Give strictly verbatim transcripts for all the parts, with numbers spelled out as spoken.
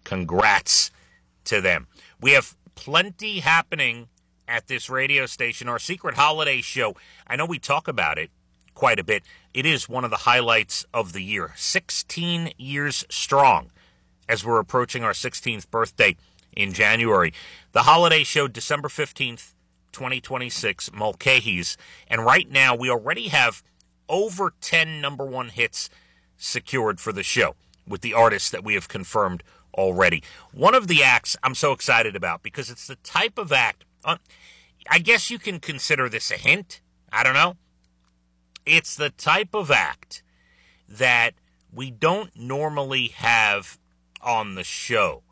congrats to them. We have plenty happening at this radio station. Our secret holiday show, I know we talk about it quite a bit. It is one of the highlights of the year. sixteen years strong as we're approaching our sixteenth birthday in January. The holiday show, December fifteenth, twenty twenty-six, Mulcahy's. And right now, we already have over ten number one hits secured for the show with the artists that we have confirmed already. One of the acts I'm so excited about because it's the type of act, uh, I guess you can consider this a hint. I don't know. It's the type of act that we don't normally have on the show.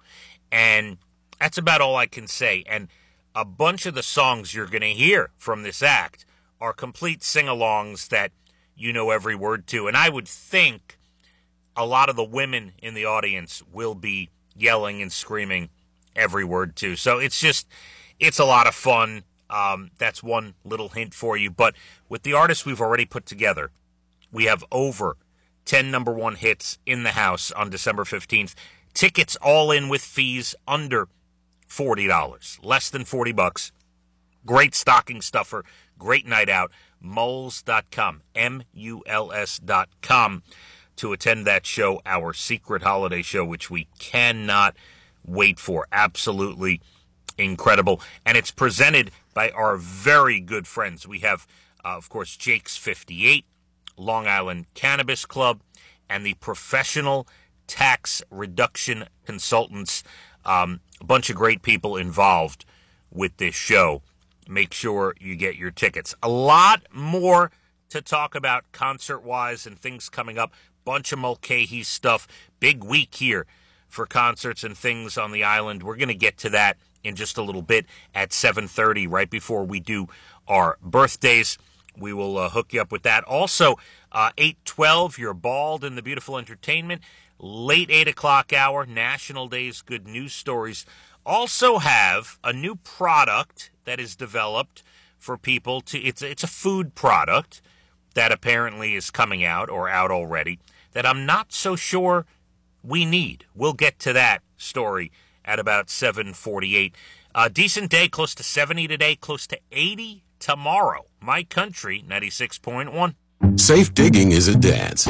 And that's about all I can say. And a bunch of the songs you're going to hear from this act are complete sing-alongs that you know every word to. And I would think a lot of the women in the audience will be yelling and screaming every word to. So it's just, it's a lot of fun. Um, that's one little hint for you. But with the artists we've already put together, we have over ten number one hits in the house on December fifteenth. Tickets all in with fees under forty dollars, less than forty bucks. Great stocking stuffer, great night out. Muls dot com, M U L S dot com to attend that show, our secret holiday show, which we cannot wait for. Absolutely incredible. And it's presented by our very good friends. We have, uh, of course, Jake's fifty-eight, Long Island Cannabis Club, and the Professional Tax Reduction Consultants. Um, a bunch of great people involved with this show. Make sure you get your tickets. A lot more to talk about concert-wise and things coming up. Bunch of Mulcahy stuff. Big week here for concerts and things on the island. We're going to get to that in just a little bit at seven thirty, right before we do our birthdays. We will uh, hook you up with that. Also, uh, eight twelve, You're Bald in the Beautiful Entertainment. Late eight o'clock hour, National Days Good News Stories. Also have a new product that is developed for people to, it's, it's a food product that apparently is coming out or out already that I'm not so sure we need. We'll get to that story at about seven forty-eight. A decent day, close to seventy today, close to eighty tomorrow. My Country, ninety-six point one. Safe digging is a dance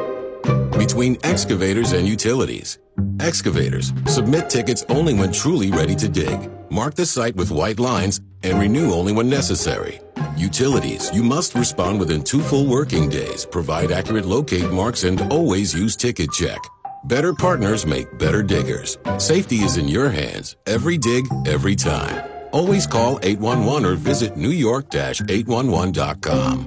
between excavators and utilities. Excavators, submit tickets only when truly ready to dig. Mark the site with white lines and renew only when necessary. Utilities, you must respond within two full working days, provide accurate locate marks, and always use Ticket Check. Better partners make better diggers. Safety is in your hands. Every dig, every time. Always call eight one one or visit new york dash eight one one dot com.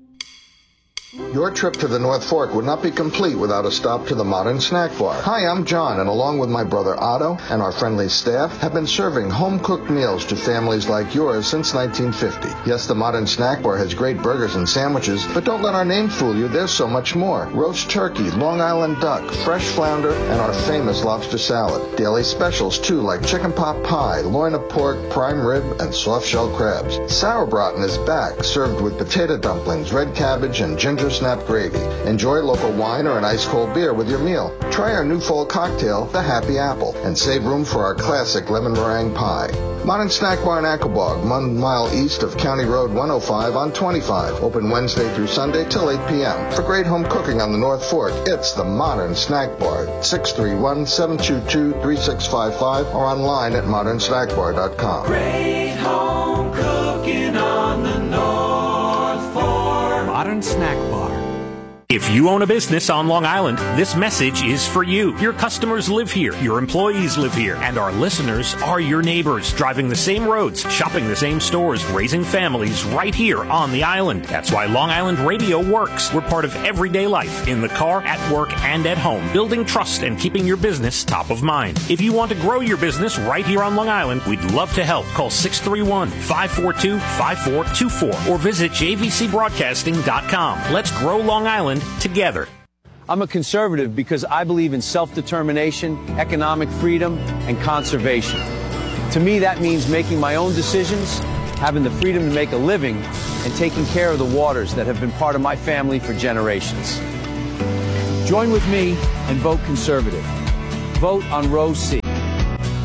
Your trip to the North Fork would not be complete without a stop to the Modern Snack Bar. Hi, I'm John, and along with my brother Otto and our friendly staff, have been serving home-cooked meals to families like yours since nineteen fifty. Yes, the Modern Snack Bar has great burgers and sandwiches, but don't let our name fool you, there's so much more. Roast turkey, Long Island duck, fresh flounder, and our famous lobster salad. Daily specials, too, like chicken pot pie, loin of pork, prime rib, and soft-shell crabs. Sauerbraten is back, served with potato dumplings, red cabbage, and ginger snap gravy. Enjoy local wine or an ice-cold beer with your meal. Try our new fall cocktail, the Happy Apple, and save room for our classic lemon meringue pie. Modern Snack Bar in Aquebogue, one mile east of County Road one oh five on twenty-five. Open Wednesday through Sunday till eight p.m. For great home cooking on the North Fork, it's the Modern Snack Bar. six three one, seven two two, three six five five or online at modern snack bar dot com. Great home cooking on the North Fork. Modern Snack Bar. If you own a business on Long Island, this message is for you. Your customers live here, your employees live here, and our listeners are your neighbors, driving the same roads, shopping the same stores, raising families right here on the island. That's why Long Island Radio works. We're part of everyday life, in the car, at work, and at home, building trust and keeping your business top of mind. If you want to grow your business right here on Long Island, we'd love to help. Call six three one, five four two, five four two four or visit j v c broadcasting dot com. Let's grow Long Island together. I'm a conservative because I believe in self-determination, economic freedom, and conservation. To me, that means making my own decisions, having the freedom to make a living, and taking care of the waters that have been part of my family for generations. Join with me and vote conservative. Vote on Row C.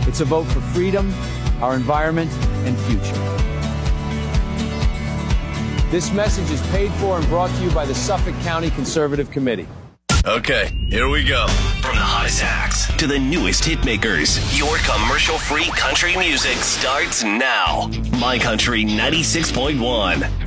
It's a vote for freedom, our environment, and future. This message is paid for and brought to you by the Suffolk County Conservative Committee. Okay, here we go. From the hottest acts to the newest hitmakers, your commercial-free country music starts now. My Country ninety-six point one.